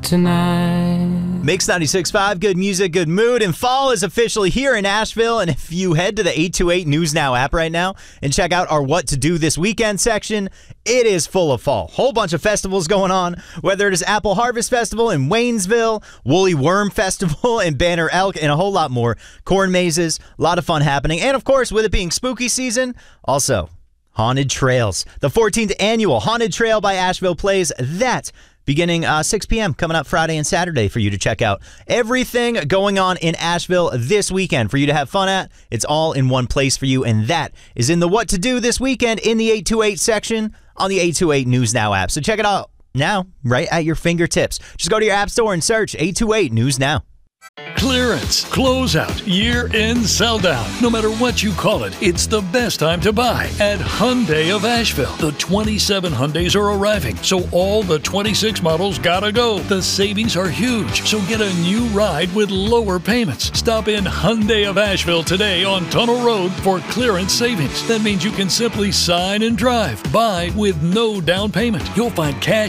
tonight. Mix 96.5, good music, good mood, and fall is officially here in Asheville. And if you head to the 828 News Now app right now and check out our What to Do This Weekend section, it is full of fall. Whole bunch of festivals going on, whether it is Apple Harvest Festival in Waynesville, Woolly Worm Festival in Banner Elk, and a whole lot more. Corn mazes, a lot of fun happening. And of course, with it being spooky season, also Haunted Trails. The 14th annual Haunted Trail by Asheville plays that beginning 6 p.m. coming up Friday and Saturday for you to check out. Everything going on in Asheville this weekend for you to have fun at. It's all in one place for you, and that is in the What to Do This Weekend in the 828 section on the 828 News Now app. So check it out now, right at your fingertips. Just go to your app store and search 828 News Now. Clearance, closeout, year-end sell-down. No matter what you call it, it's the best time to buy at Hyundai of Asheville. The 27 Hyundais are arriving, so all the 26 models gotta go. The savings are huge, so get a new ride with lower payments. Stop in Hyundai of Asheville today on Tunnel Road for clearance savings. That means you can simply sign and drive. Buy with no down payment. You'll find cash